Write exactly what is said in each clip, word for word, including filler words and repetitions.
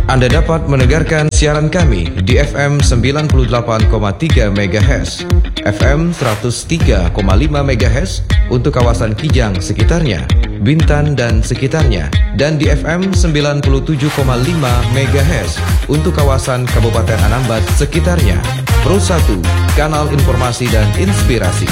Anda dapat mendengarkan siaran kami di F M sembilan puluh delapan koma tiga MHz, F M seratus tiga koma lima MHz untuk kawasan Kijang sekitarnya, Bintan dan sekitarnya, dan di F M sembilan puluh tujuh koma lima MHz untuk kawasan Kabupaten Anambas sekitarnya. Pro satu, kanal informasi dan inspirasi.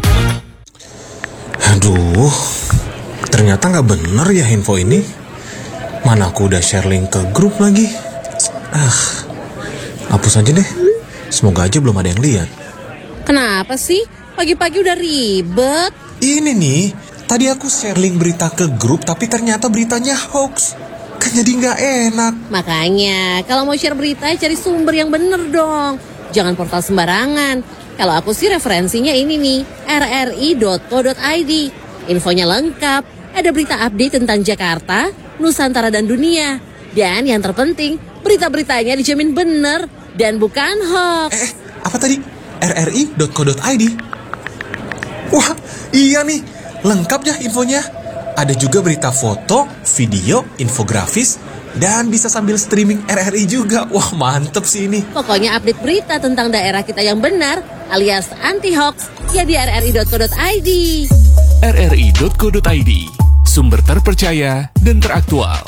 Aduh, ternyata nggak bener ya info ini. Mana aku udah share link ke grup lagi. Ah, hapus aja deh. Semoga aja belum ada yang lihat. Kenapa sih? Pagi-pagi udah ribet. Ini nih, tadi aku share link berita ke grup, tapi ternyata beritanya hoax. Kan jadi nggak enak. Makanya, kalau mau share berita, cari sumber yang bener dong. Jangan portal sembarangan. Kalau aku sih referensinya ini nih, r r i dot co dot i d. Infonya lengkap. Ada berita update tentang Jakarta, Nusantara dan dunia. Dan yang terpenting, berita-beritanya dijamin bener dan bukan hoax. Eh, apa tadi? r r i dot co dot i d. Wah, iya nih. Lengkap ya infonya. Ada juga berita foto, video, infografis, dan bisa sambil streaming R R I juga. Wah, mantep sih ini. Pokoknya update berita tentang daerah kita yang benar, alias anti-hoax, ya di r r i dot co dot i d. r r i dot co dot i d, sumber terpercaya dan teraktual.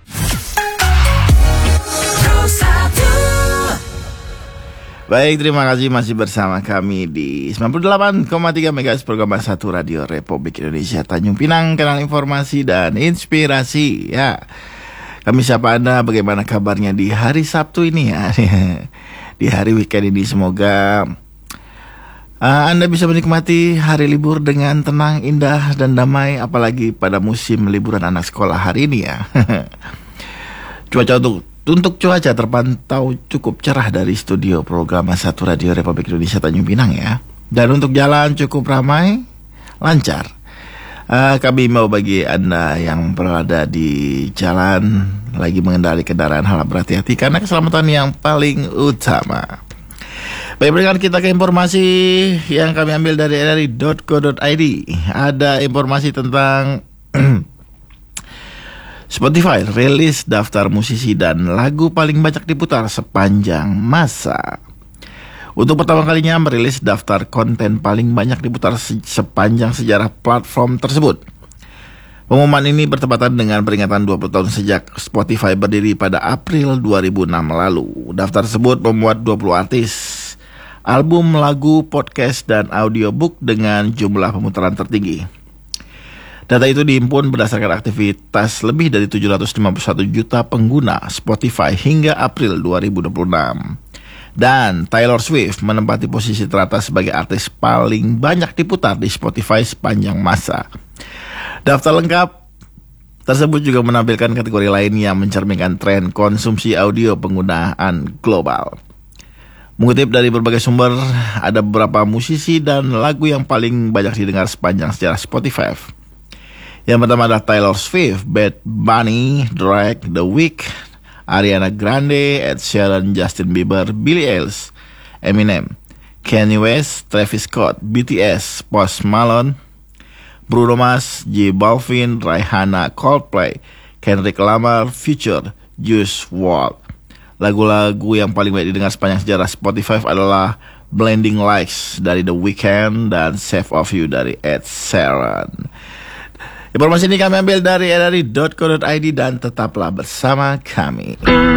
Baik, terima kasih masih bersama kami di sembilan puluh delapan koma tiga MHz program satu Radio Republik Indonesia Tanjung Pinang, kanal informasi dan inspirasi. Ya, kami sapa Anda, bagaimana kabarnya di hari Sabtu ini ya. Di hari weekend ini semoga uh, Anda bisa menikmati hari libur dengan tenang, indah dan damai, apalagi pada musim liburan anak sekolah hari ini ya. Cuaca untuk Untuk cuaca terpantau cukup cerah dari studio program satu Radio Republik Indonesia Tanjung Pinang ya. Dan untuk jalan cukup ramai, lancar. Uh, kami mau bagi Anda yang berada di jalan, lagi mengendari kendaraan, harap berhati-hati karena keselamatan yang paling utama. Baik, berikan kita ke informasi yang kami ambil dari r r i dot co dot i d. Ada informasi tentang Spotify rilis daftar musisi dan lagu paling banyak diputar sepanjang masa. Untuk pertama kalinya merilis daftar konten paling banyak diputar se- sepanjang sejarah platform tersebut. Pengumuman ini bertepatan dengan peringatan dua puluh tahun sejak Spotify berdiri pada April dua ribu enam lalu. Daftar tersebut memuat dua puluh artis, album, lagu, podcast, dan audiobook dengan jumlah pemutaran tertinggi. Data itu dihimpun berdasarkan aktivitas lebih dari tujuh ratus lima puluh satu juta pengguna Spotify hingga April dua ribu dua puluh enam. Dan Taylor Swift menempati posisi teratas sebagai artis paling banyak diputar di Spotify sepanjang masa. Daftar lengkap tersebut juga menampilkan kategori lain yang mencerminkan tren konsumsi audio penggunaan global. Mengutip dari berbagai sumber, ada beberapa musisi dan lagu yang paling banyak didengar sepanjang sejarah Spotify. Yang pertama adalah Taylor Swift, Bad Bunny, Drake, The Weeknd, Ariana Grande, Ed Sheeran, Justin Bieber, Billie Eilish, Eminem, Kanye West, Travis Scott, B T S, Post Malone, Bruno Mars, J Balvin, Rihanna, Coldplay, Kendrick Lamar, Future, Juice world. Lagu-lagu yang paling banyak didengar sepanjang sejarah Spotify adalah Blinding Lights dari The Weeknd dan Save of You dari Ed Sheeran. Informasi ini kami ambil dari r r i dot co dot i d dan tetaplah bersama kami.